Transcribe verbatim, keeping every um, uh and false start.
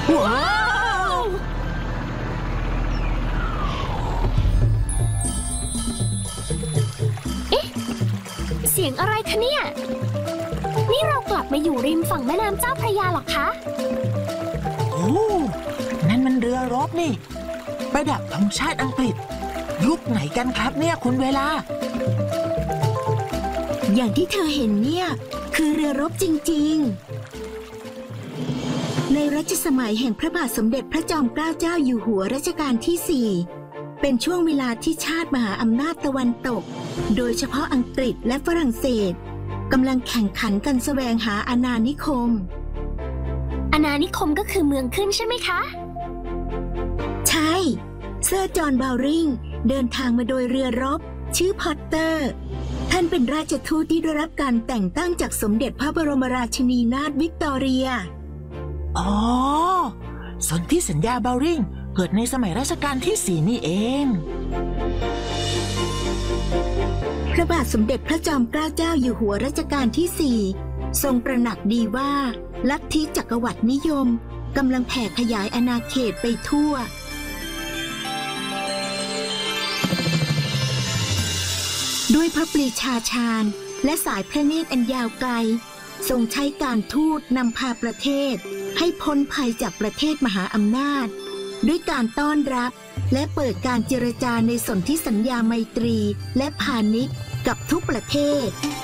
ว้าวเอ๊ะเสียงอะไรคะเนี่ยนี่เรากลับมาอยู่ริมฝั่งแม่น้ำเจ้าพระยาหรอคะโอ้นั่นมันเรือรบนี่ประดับธงชาติอังกฤษยุคไหนกันครับเนี่ยคุณเวลาอย่างที่เธอเห็นเนี่ยคือเรือรบจริงๆในรัชสมัยแห่งพระบาทสมเด็จพระจอมเกล้าเจ้าอยู่หัวรัชกาลที่สี่เป็นช่วงเวลาที่ชาติมหาอำนาจตะวันตกโดยเฉพาะอังกฤษและฝรั่งเศสกำลังแข่งขันกันแสวงหาอาณานิคมอาณานิคมก็คือเมืองขึ้นใช่ไหมคะใช่เซอร์จอห์นบาวริงเดินทางมาโดยเรือรบชื่อพอตเตอร์ท่านเป็นราชทูตที่ได้รับการแต่งตั้งจากสมเด็จพระบรมราชินีนาถวิกตอเรียอ๋อสนธิสัญญาบาวริงเกิดในสมัยรัชกาลที่สี่นี่เองพระบาทสมเด็จพระจอมเกล้าเจ้าอยู่หัวรัชกาลที่สี่ทรงตระหนักดีว่าลัทธิจักรวรรดินิยมกำลังแผ่ขยายอาณาเขตไปทั่วด้วยพระปรีชาญาณและสายพระเนตรอันยาวไกลทรงใช้การทูตนำพาประเทศให้พ้นภัยจากประเทศมหาอำนาจด้วยการต้อนรับและเปิดการเจรจาในสนธิสัญญาไมตรีและพาณิชย์กับทุกประเทศ